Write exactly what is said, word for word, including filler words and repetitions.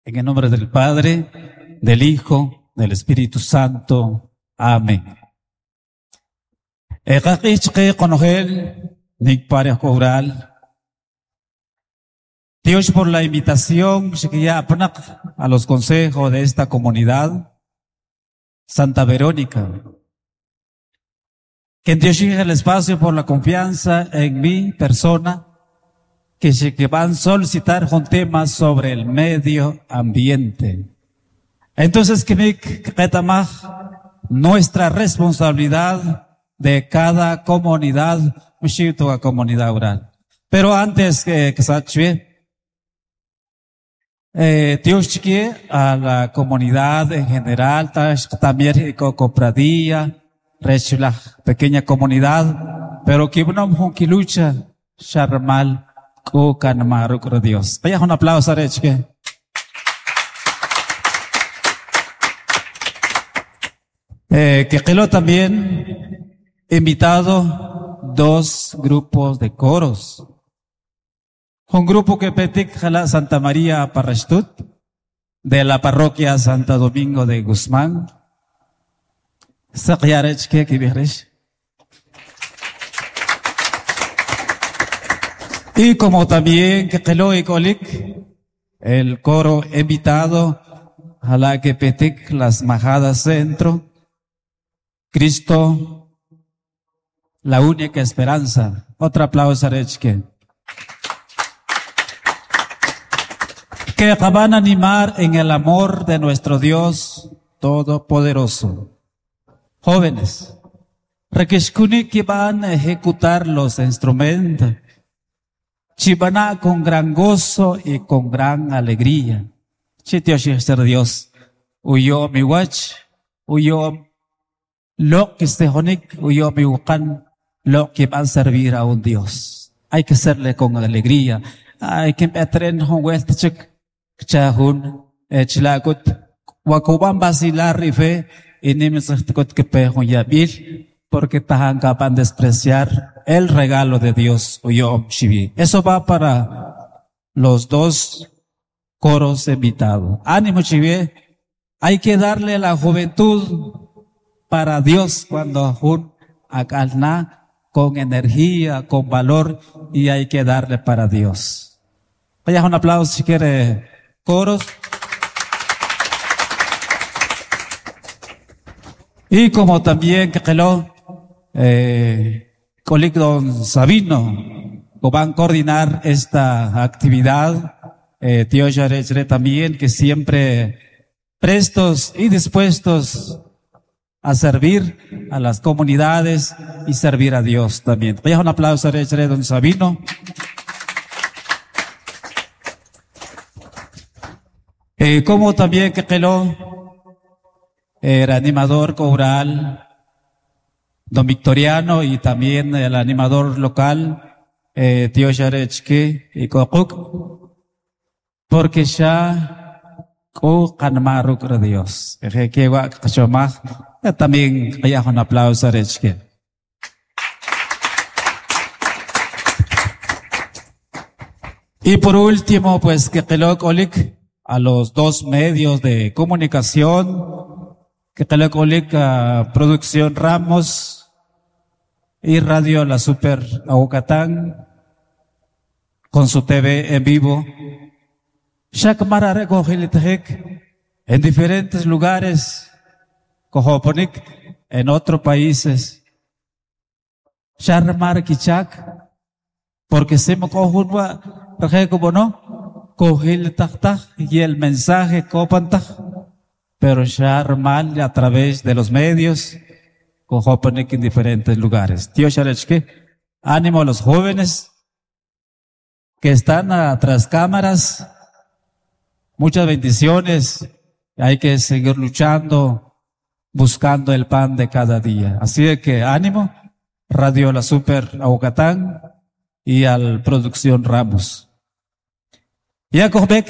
En el nombre del Padre, del Hijo, del Espíritu Santo. Amén. Ekakichke conogel, Nick Pare Cobral. Dios, por la invitación a los consejos de esta comunidad, Santa Verónica. Que Dios llegue el espacio por la confianza en mi persona, que se que van a solicitar un tema sobre el medio ambiente. Entonces, que me quetama nuestra responsabilidad de cada comunidad, muchito comunidad oral. Pero antes que que se Eh, Dios chique a la comunidad en general, también copradía, la pequeña comunidad, pero que una mujer lucha, charmal, cocan maruk Dios. Vaya un aplauso a chique. Eh, que quelo también invitado dos grupos de coros. Un grupo que petic jala Santa María Parrastut, de la parroquia Santo Domingo de Guzmán. Sakyarech que kibiresh. Y como también que quelo y colic, el coro invitado jala que petic las majadas centro. Cristo, la única esperanza. Otro aplauso a Rechke. Que van a animar en el amor de nuestro Dios Todopoderoso. Jóvenes, requescuni que van a ejecutar los instrumentos, chibana con gran gozo y con gran alegría. Chitio ser Dios, uyo mi watch, uyo lo que se honik, uyo mi ukan, lo que van a servir a un Dios. Hay que hacerle con alegría, hay que meter en un vuelta chic. Chahun, echlakut, wakuban basilar rife, y ni me sastikot que pejo yabil, porque tahan capan despreciar el regalo de Dios, uyom shivi. Eso va para los dos coros invitados. Ánimo shivi, hay que darle la juventud para Dios cuando jun akalna con energía, con valor, y hay que darle para Dios. Vaya un aplauso si quiere. Coros. Y como también que queló, eh, Colic Don Sabino, que van a coordinar esta actividad, eh, tío Yarechre también, que siempre prestos y dispuestos a servir a las comunidades y servir a Dios también. Vaya un aplauso a Yarechre Don Sabino. Eh, como también que queló, el animador coral, don Victoriano, y también el animador local, eh, tío Yarechke y Kokuk, porque ya, ko kanmaruk a Dios. Que va a también haya un aplauso a Yarechke. Y por último, pues que queló Kolik, a los dos medios de comunicación, que Telecolica Producción Ramos y Radio La Super Aguacatán, con su T V en vivo. En diferentes lugares, Cojoponik, en otros países. Sharmar Kichak, porque se me cojunwa, como no. Cogil tachtaj y el mensaje copantaj, pero charmal a través de los medios, cojopanek en diferentes lugares. Tío Sharechke, ánimo a los jóvenes que están tras cámaras, muchas bendiciones, hay que seguir luchando, buscando el pan de cada día. Así de que ánimo, Radio La Super Aguacatán y al Producción Ramos. Ya